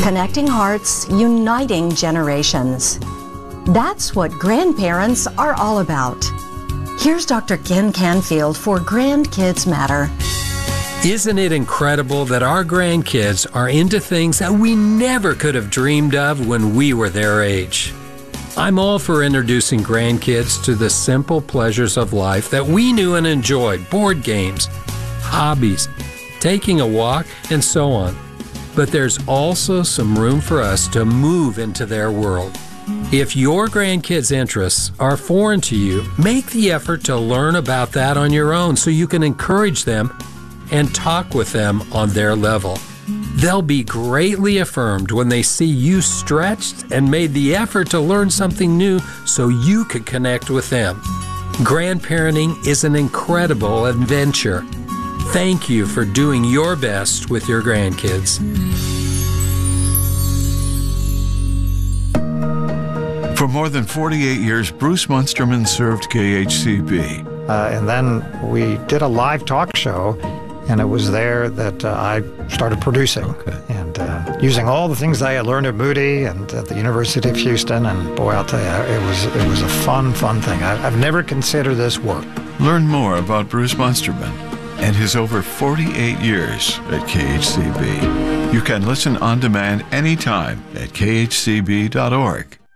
Connecting hearts, uniting generations. That's what grandparents are all about. Here's Dr. Ken Canfield for Grandkids Matter. Isn't it incredible that our grandkids are into things that we never could have dreamed of when we were their age? I'm all for introducing grandkids to the simple pleasures of life that we knew and enjoyed: board games, hobbies, taking a walk, and so on. But there's also some room for us to move into their world. If your grandkids' interests are foreign to you, make the effort to learn about that on your own so you can encourage them and talk with them on their level. They'll be greatly affirmed when they see you stretched and made the effort to learn something new so you could connect with them. Grandparenting is an incredible adventure. Thank you for doing your best with your grandkids. For more than 48 years, Bruce Munsterman served KHCB. And then we did a live talk show, and it was there that I started producing. And using all the things I had learned at Moody and at the University of Houston, and boy, I'll tell you, it was a fun thing. I've never considered this work. Learn more about Bruce Munsterman and his over 48 years at KHCB. You can listen on demand anytime at khcb.org.